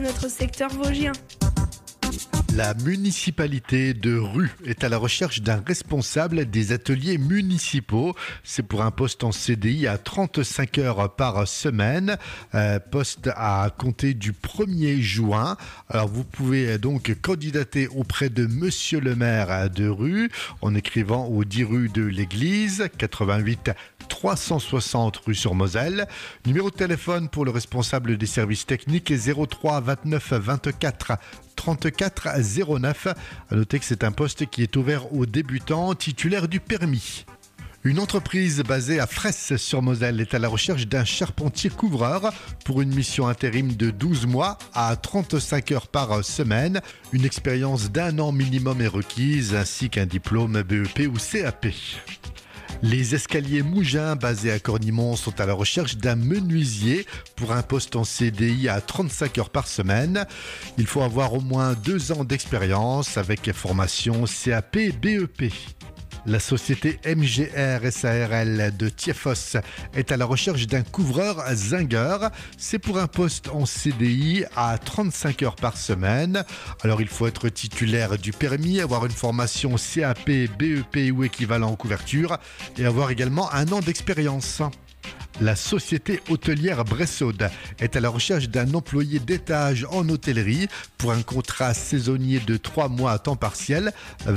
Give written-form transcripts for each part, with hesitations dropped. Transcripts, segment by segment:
notre secteur vosgien. La municipalité de Rue est à la recherche d'un responsable des ateliers municipaux. C'est pour un poste en CDI à 35 heures par semaine, poste à compter du 1er juin. Alors vous pouvez donc candidater auprès de Monsieur le maire de Rue en écrivant au 10 rue de l'Église, 88 360 rue sur Moselle. Numéro de téléphone pour le responsable des services techniques est 03 29 24 34 09. À noter que c'est un poste qui est ouvert aux débutants titulaires du permis. Une entreprise basée à Fresse-sur-Moselle est à la recherche d'un charpentier couvreur pour une mission intérim de 12 mois à 35 heures par semaine. Une expérience d'1 an minimum est requise ainsi qu'un diplôme BEP ou CAP. Les escaliers Mougins basés à Cornimont sont à la recherche d'un menuisier pour un poste en CDI à 35 heures par semaine. Il faut avoir au moins 2 ans d'expérience avec formation CAP BEP. La société MGR SARL de Thieffos est à la recherche d'un couvreur zingueur. C'est pour un poste en CDI à 35 heures par semaine. Alors il faut être titulaire du permis, avoir une formation CAP, BEP ou équivalent en couverture et avoir également 1 an d'expérience. La société hôtelière Bressaude est à la recherche d'un employé d'étage en hôtellerie pour un contrat saisonnier de 3 mois à temps partiel,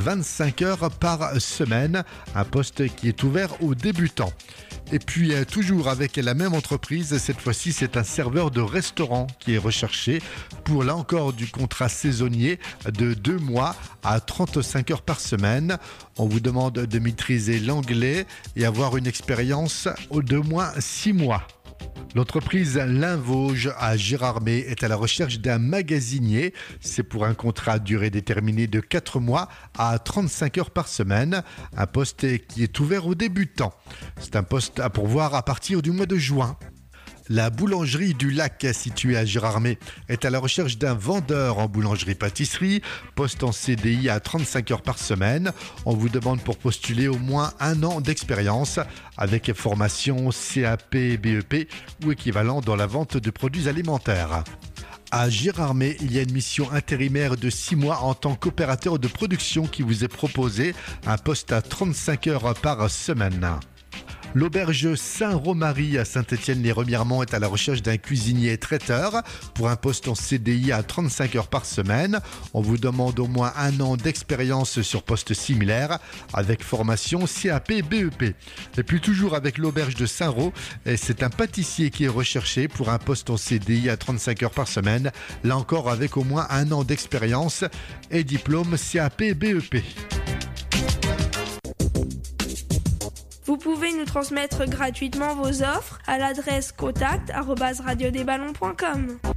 25 heures par semaine, un poste qui est ouvert aux débutants. Et puis toujours avec la même entreprise, cette fois-ci c'est un serveur de restaurant qui est recherché pour là encore du contrat saisonnier de 2 mois à 35 heures par semaine. On vous demande de maîtriser l'anglais et avoir une expérience d'au moins 6 mois. L'entreprise Linvauge à Gérardmer est à la recherche d'un magasinier. C'est pour un contrat à durée déterminée de 4 mois à 35 heures par semaine. Un poste qui est ouvert aux débutants. C'est un poste à pourvoir à partir du mois de juin. La boulangerie du Lac, située à Gérardmer, est à la recherche d'un vendeur en boulangerie-pâtisserie, poste en CDI à 35 heures par semaine. On vous demande pour postuler au moins 1 an d'expérience avec formation CAP, BEP ou équivalent dans la vente de produits alimentaires. À Gérardmer, il y a une mission intérimaire de 6 mois en tant qu'opérateur de production qui vous est proposé, un poste à 35 heures par semaine. L'auberge Saint-Romarie à Saint-Étienne-les-Remiremont est à la recherche d'un cuisinier traiteur pour un poste en CDI à 35 heures par semaine. On vous demande au moins 1 an d'expérience sur poste similaire avec formation CAP BEP. Et puis toujours avec l'auberge de Saint-Roch, c'est un pâtissier qui est recherché pour un poste en CDI à 35 heures par semaine. Là encore avec au moins 1 an d'expérience et diplôme CAP BEP. Vous pouvez nous transmettre gratuitement vos offres à l'adresse contact@radiodesballons.com.